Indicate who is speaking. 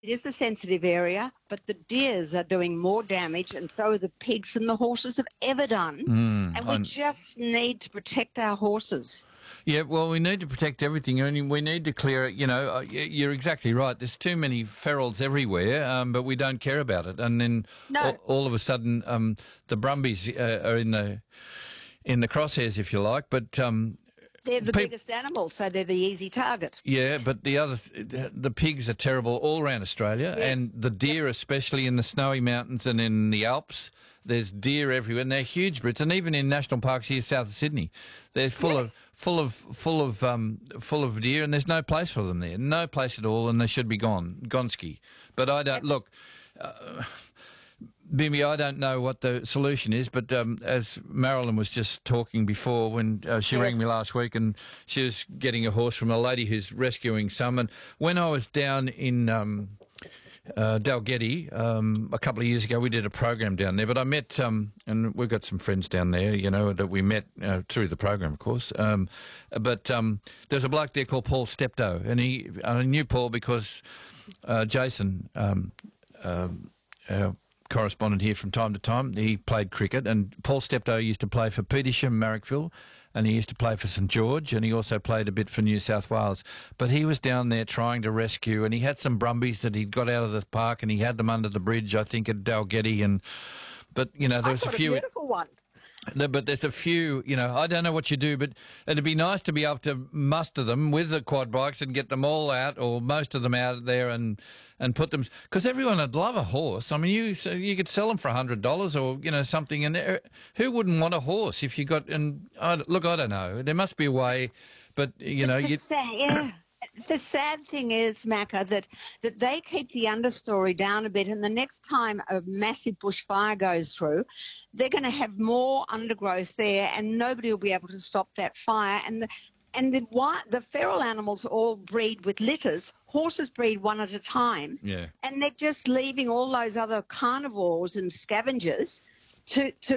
Speaker 1: It is a sensitive area, but the deers are doing more damage, and so are the pigs and the horses have ever done. And we just need to protect our horses.
Speaker 2: Yeah, well, we need to protect everything, and we need to clear it. You know, you're exactly right. There's too many ferals everywhere, but we don't care about it. And then all of a sudden, the brumbies are in the crosshairs, if you like. But
Speaker 1: they're the biggest animals, so they're the easy target.
Speaker 2: Yeah, but the pigs are terrible all around Australia, and the deer, especially in the snowy mountains and in the Alps. There's deer everywhere, and they're huge Brits, and even in national parks here south of Sydney, they're full of deer, and there's no place for them there, no place at all, and they should be gonski. But I don't look. Bimby, I don't know what the solution is, but as Marilyn was just talking before when she rang me last week, and she was getting a horse from a lady who's rescuing some, and when I was down in Dalgety a couple of years ago, we did a program down there, but I met, and we've got some friends down there, you know, that we met through the program, of course, but there's a bloke there called Paul Steptoe, and I knew Paul because Jason, our correspondent here from time to time, he played cricket, and Paul Steptoe used to play for Petersham, Marrickville, and he used to play for St George, and he also played a bit for New South Wales. But he was down there trying to rescue, and he had some brumbies that he'd got out of the park, and he had them under the bridge, I think, at Dalgety, but, you know, there was a few...
Speaker 1: a beautiful one.
Speaker 2: But there's a few, you know, I don't know what you do, but it'd be nice to be able to muster them with the quad bikes and get them all out, or most of them out there, and put them, because everyone would love a horse. I mean, you could sell them for $100 or, you know, something, and who wouldn't want a horse if you got, and look, I don't know, there must be a way, but, you know,
Speaker 1: the sad thing is, Macca, that they keep the understory down a bit, and the next time a massive bushfire goes through, they're going to have more undergrowth there, and nobody will be able to stop that fire. And the feral animals all breed with litters. Horses breed one at a time, and they're just leaving all those other carnivores and scavengers to